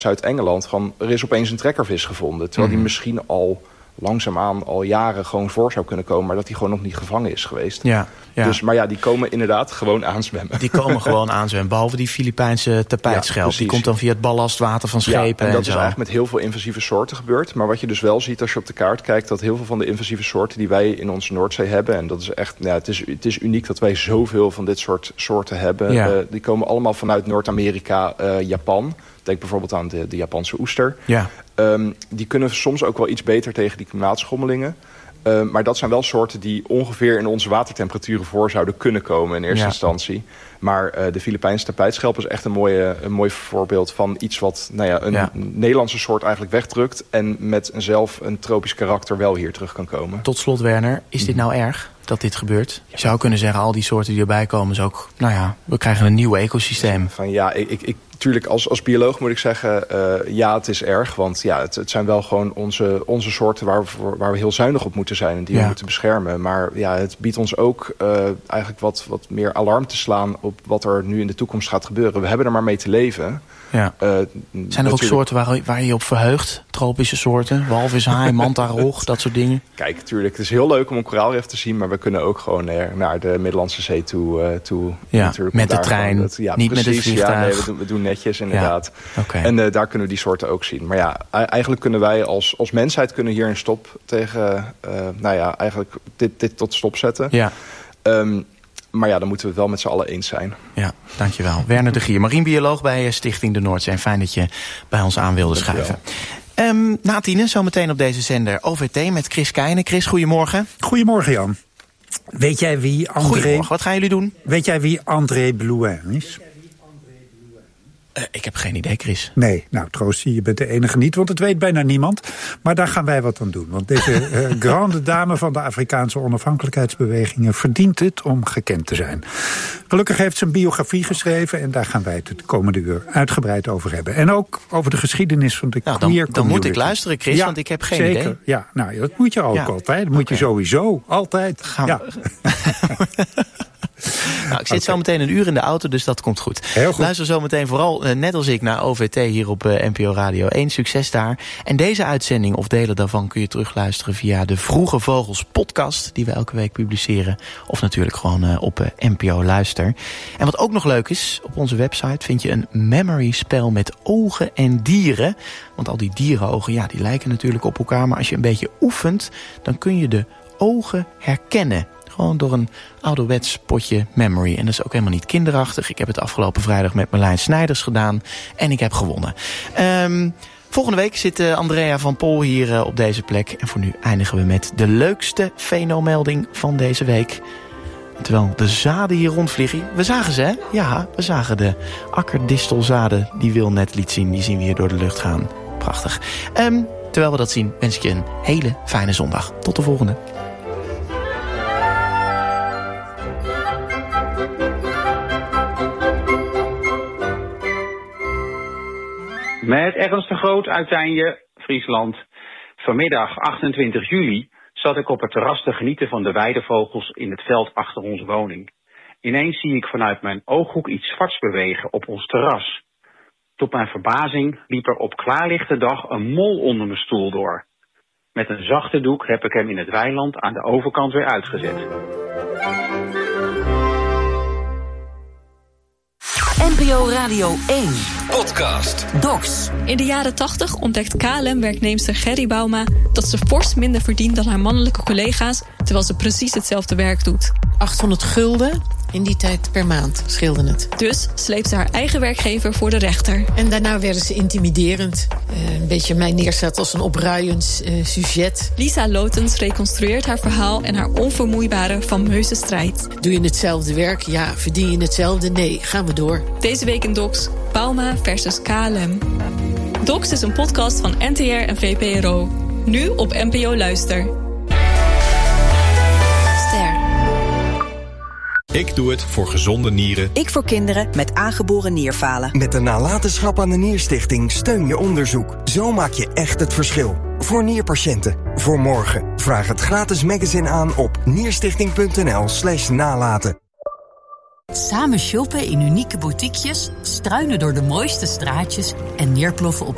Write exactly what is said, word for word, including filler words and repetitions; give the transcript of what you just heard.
Zuid-Engeland gewoon, er is opeens een trekkervis gevonden. Terwijl die Mm. misschien al langzaamaan al jaren gewoon voor zou kunnen komen, maar dat die gewoon nog niet gevangen is geweest. Ja, ja. Dus, maar ja, die komen inderdaad gewoon aanzwemmen. Die komen gewoon aanzwemmen, behalve die Filipijnse tapijtschelp. Ja, die komt dan via het ballastwater van schepen. Ja, en dat en is zo. eigenlijk met heel veel invasieve soorten gebeurd. Maar wat je dus wel ziet als je op de kaart kijkt, dat heel veel van de invasieve soorten die wij in onze Noordzee hebben, en dat is echt, ja, het is, het is uniek dat wij zoveel van dit soort soorten hebben. Ja. Uh, die komen allemaal vanuit Noord-Amerika, uh, Japan. Denk bijvoorbeeld aan de, de Japanse oester. Ja. Um, die kunnen soms ook wel iets beter tegen die klimaatschommelingen. Uh, maar dat zijn wel soorten die ongeveer in onze watertemperaturen voor zouden kunnen komen in eerste Ja. instantie. Maar uh, de Filipijnse tapijtschelp is echt een, mooie, een mooi voorbeeld van iets wat nou ja, een Ja. Nederlandse soort eigenlijk wegdrukt en met zelf een tropisch karakter wel hier terug kan komen. Tot slot, Werner, is dit nou erg dat dit gebeurt? Je zou kunnen zeggen, al die soorten die erbij komen is ook, nou ja, we krijgen een nieuw ecosysteem. Van ja, ik, ik, ik Tuurlijk, als, als bioloog moet ik zeggen, uh, ja, het is erg. Want ja, het, het zijn wel gewoon onze, onze soorten waar we, voor, waar we heel zuinig op moeten zijn en die Ja. we moeten beschermen. Maar ja, het biedt ons ook uh, eigenlijk wat, wat meer alarm te slaan op wat er nu in de toekomst gaat gebeuren. We hebben er maar mee te leven. Ja. Uh, Zijn er ook soorten waar, waar je je op verheugt? Tropische soorten? Walvishaai, mantarog, dat soort dingen? Kijk, natuurlijk, het is heel leuk om een koraalrif te zien, maar we kunnen ook gewoon naar, naar de Middellandse Zee toe. Uh, toe ja, natuurlijk, met de daar trein, gewoon, dat, ja, niet precies, met het vliegtuig. Ja, nee, we, doen, we doen netjes inderdaad. Ja, okay. En uh, daar kunnen we die soorten ook zien. Maar ja, eigenlijk kunnen wij als, als mensheid kunnen hier een stop tegen, uh, nou ja, eigenlijk dit, dit tot stop zetten. Ja. Um, Maar ja, dan moeten we het wel met z'n allen eens zijn. Ja, dankjewel. Werner de Gier, marinebioloog bij Stichting de Noordzee. Fijn dat je bij ons aan wilde schuiven. Um, na tienen, zometeen op deze zender O V T met Chris Keijnen. Chris, goedemorgen. Goedemorgen, Jan. Weet jij wie André... Goedemorgen, wat gaan jullie doen? Weet jij wie André Blouin is? Uh, ik heb geen idee, Chris. Nee, nou troost je, je bent de enige niet, want het weet bijna niemand. Maar daar gaan wij wat aan doen. Want deze uh, grande dame van de Afrikaanse onafhankelijkheidsbewegingen verdient het om gekend te zijn. Gelukkig heeft ze een biografie geschreven en daar gaan wij het het komende uur uitgebreid over hebben. En ook over de geschiedenis van de nou, queer dan, community. Dan moet ik luisteren, Chris, ja, want ik heb geen zeker. idee. Ja, nou, dat moet je ook ja. altijd. Dat moet okay. je sowieso altijd. Gaan ja. Nou, ik zit okay. zo meteen een uur in de auto, dus dat komt goed. Heel goed. Luister zo meteen vooral, uh, net als ik, naar O V T hier op uh, N P O Radio één. Succes daar. En deze uitzending of delen daarvan kun je terugluisteren via de Vroege Vogels podcast, die we elke week publiceren. Of natuurlijk gewoon uh, op uh, N P O Luister. En wat ook nog leuk is, op onze website vind je een memory spel met ogen en dieren. Want al die dierenogen, ja, die lijken natuurlijk op elkaar. Maar als je een beetje oefent, dan kun je de ogen herkennen. Gewoon door een ouderwets potje memory. En dat is ook helemaal niet kinderachtig. Ik heb het afgelopen vrijdag met Marlijn Snijders gedaan. En ik heb gewonnen. Um, volgende week zit uh, Andrea van Pol hier uh, op deze plek. En voor nu eindigen we met de leukste fenomelding van deze week. Terwijl de zaden hier rondvliegen. We zagen ze, hè? Ja, we zagen de akkerdistelzaden die Wil net liet zien. Die zien we hier door de lucht gaan. Prachtig. Um, terwijl we dat zien, wens ik je een hele fijne zondag. Tot de volgende. Met Ernst de Groot uit Tijnje, Friesland. Vanmiddag achtentwintig juli zat ik op het terras te genieten van de weidevogels in het veld achter onze woning. Ineens zie ik vanuit mijn ooghoek iets zwarts bewegen op ons terras. Tot mijn verbazing liep er op klaarlichte dag een mol onder mijn stoel door. Met een zachte doek heb ik hem in het weiland aan de overkant weer uitgezet. N P O Radio één. Podcast. Docs. In de jaren tachtig ontdekt K L M-werknemster Gerry Bauma dat ze fors minder verdient dan haar mannelijke collega's, terwijl ze precies hetzelfde werk doet. achthonderd gulden in die tijd per maand scheelde het. Dus sleept ze haar eigen werkgever voor de rechter. En daarna werden ze intimiderend. Uh, een beetje mij neerzet als een opruiend uh, sujet. Lisa Lotens reconstrueert haar verhaal en haar onvermoeibare fameuze strijd. Doe je hetzelfde werk? Ja. Verdien je hetzelfde? Nee. Gaan we door. Deze week in Docs, Bauma versus K L M. Docs is een podcast van N T R en V P R O. Nu op N P O Luister. Ster. Ik doe het voor gezonde nieren. Ik voor kinderen met aangeboren nierfalen. Met de nalatenschap aan de Nierstichting steun je onderzoek. Zo maak je echt het verschil. Voor nierpatiënten. Voor morgen. Vraag het gratis magazine aan op nierstichting.nl slash nalaten. Samen shoppen in unieke boutiquejes, struinen door de mooiste straatjes en neerploffen op